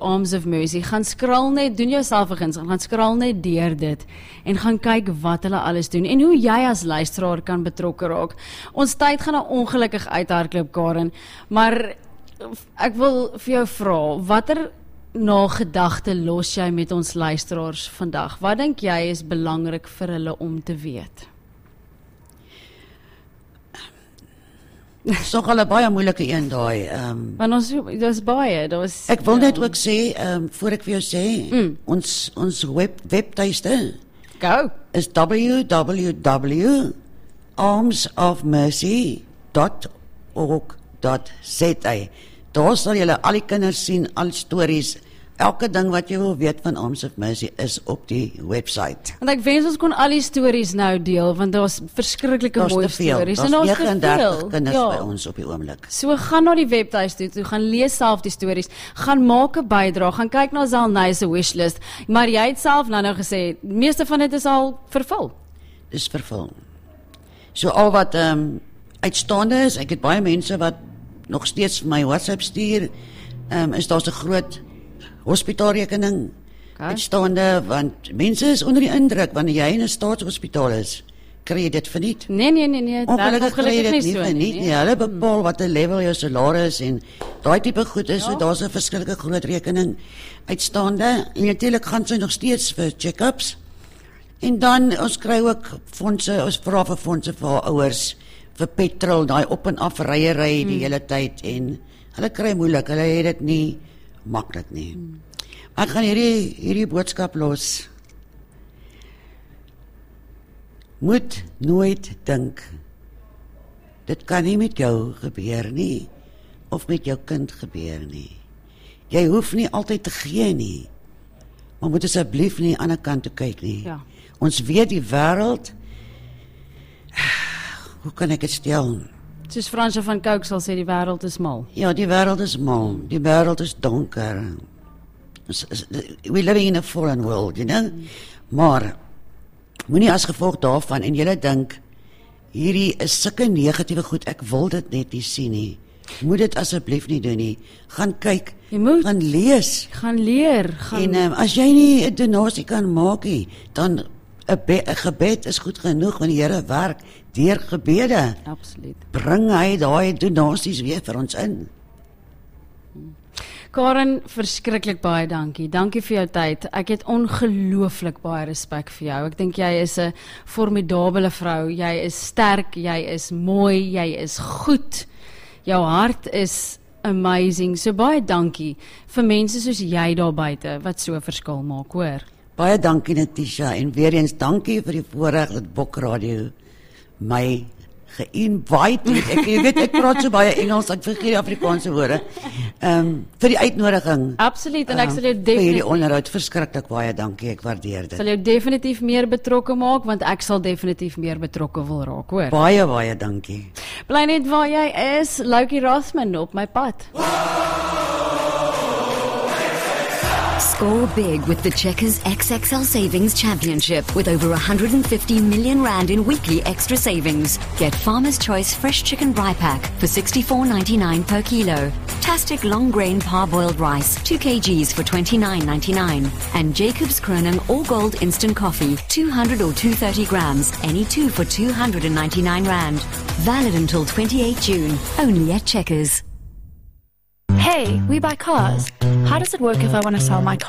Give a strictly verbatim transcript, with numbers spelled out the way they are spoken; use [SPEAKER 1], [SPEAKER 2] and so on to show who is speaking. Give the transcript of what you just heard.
[SPEAKER 1] Arms of Mercy, gaan skrol net, doen jouself 'n guns, gaan skrol net deur dit en gaan kyk wat hulle alles doen en hoe jy as luisteraar kan betrokke raak. Ons tyd gaan nou ongelukkig uithardloop, Karen, maar ek wil vir jou vra, watter nagedagte los jy met ons luisteraars vandag? Wat dink jy is belangrik vir hulle om te weet?
[SPEAKER 2] Dis nog al 'n baie moeilike een daai. Um,
[SPEAKER 1] Want ons, daar's baie, daar's...
[SPEAKER 2] ek wil net ook sê, um, voor ek vir jou sê,
[SPEAKER 1] Mm.
[SPEAKER 2] ons, ons web, webtuiste
[SPEAKER 1] Go!
[SPEAKER 2] is w w w dot arms of mercy dot org dot z a. Daar sal julle al die kinders sien, al stories, elke ding wat jy wil weet van Arms of Mercy is op die website.
[SPEAKER 1] Want ek wens ons kon al die stories nou deel, want daar's verskriklike
[SPEAKER 2] Daar's
[SPEAKER 1] mooi
[SPEAKER 2] te veel,
[SPEAKER 1] stories.
[SPEAKER 2] daar's
[SPEAKER 1] En daar's te
[SPEAKER 2] negenendertig
[SPEAKER 1] veel.
[SPEAKER 2] kinders
[SPEAKER 1] Ja.
[SPEAKER 2] by ons op die oomblik.
[SPEAKER 1] So gaan na die webtuis toe, toe gaan lees self die stories, gaan maak 'n bydrae, gaan kyk na Zalnay se wishlist, maar jy het self nou nou gesê, die meeste van dit is al vervul.
[SPEAKER 2] Dis vervul. So al wat um, uitstaande is, ek het baie mense wat nog steeds vir my WhatsApp stuur, um, is daar 'n groot hospitaalrekening
[SPEAKER 1] Okay.
[SPEAKER 2] uitstaande, want mense is onder die indruk, wanneer jy in 'n staatshospitaal is, kry jy dit verniet.
[SPEAKER 1] Nee, nee, nee, nee,
[SPEAKER 2] Ongelukkig kry jy dit nie
[SPEAKER 1] so
[SPEAKER 2] verniet nie. Hulle bepaal wat 'n level jou salaris en daai tipe goed is,
[SPEAKER 1] Ja.
[SPEAKER 2] so daar's 'n verskillike groot rekening uitstaande. En natuurlik gaan sy nog steeds vir check-ups. En dan ons kry ook fondse, ons vra vir fondse vir haar ouers, vir petrol, daai op en af ryery die hmm. hele tyd, en hulle kry moeilik, hulle het dit nie maklik nie. Hmm. Maar ek gaan hierdie hierdie boodskap los. Moet nooit dink dit kan nie met jou gebeur nie, of met jou kind gebeur nie. Jy hoef nie altyd te gee nie, maar moet asseblief nie aan die ander kant toe kyk nie.
[SPEAKER 1] Ja.
[SPEAKER 2] Ons weet die wêreld, hoe kan ek dit stel?
[SPEAKER 1] Soos Fransje van Cooke sal sê, die wêreld is mal.
[SPEAKER 2] Ja, die wêreld is mal, die wêreld is donker. We living in a fallen world, you know? Maar moenie as gevolg daarvan en jy dink hierdie is sulke negatiewe goed, ek wil dit net nie sien nie. Moet dit asseblief nie doen nie. Gaan kyk,
[SPEAKER 1] Jy moet
[SPEAKER 2] gaan lees.
[SPEAKER 1] gaan leer, gaan
[SPEAKER 2] En um, as jy nie 'n donasie kan maak nie, dan 'n gebed is goed genoeg, want die Here werk deur gebede.
[SPEAKER 1] absoluut.
[SPEAKER 2] Bring hy daai donasies weer vir ons in.
[SPEAKER 1] Karen, verskriklik baie dankie. Dankie vir jou tyd. Ek het ongelooflik baie respek vir jou. Ek dink jy is 'n formidabele vrou. Jy is sterk, jy is mooi, jy is goed. Jou hart is amazing. So baie dankie vir mense soos jy daar buite wat so 'n verskil maak, hoor.
[SPEAKER 2] Baie dankie Natisha, en weer eens dankie vir die voorreg dat Bok Radio my ge-invite het. Ek jy weet ek praat so baie Engels, ek vergeet die Afrikaanse woorde. Ehm um, vir die uitnodiging.
[SPEAKER 1] Absoluut, en ek sal jou
[SPEAKER 2] um, vir hierdie
[SPEAKER 1] definitief
[SPEAKER 2] onderhoud verskriklik baie dankie. Ek waardeer dit.
[SPEAKER 1] sal jou definitief meer betrokke maak, want ek sal definitief meer betrokke wil raak, hoor.
[SPEAKER 2] Baie baie dankie.
[SPEAKER 1] Bly net waar jy is, Loukie Rothman op my pad.
[SPEAKER 3] Score big with the Checkers X X L Savings Championship with over one hundred fifty million rand in weekly extra savings. Get Farmer's Choice Fresh Chicken Rye Pack for sixty-four ninety-nine per kilo. Tastic Long Grain Parboiled Rice, two kilograms for twenty-nine ninety-nine. And Jacob's Kroning All Gold Instant Coffee, two hundred or two hundred thirty grams, any two for two hundred ninety-nine rand. Valid until twenty-eighth June, only at Checkers.
[SPEAKER 4] Hey, we buy cars. How does it work if I want to sell my car?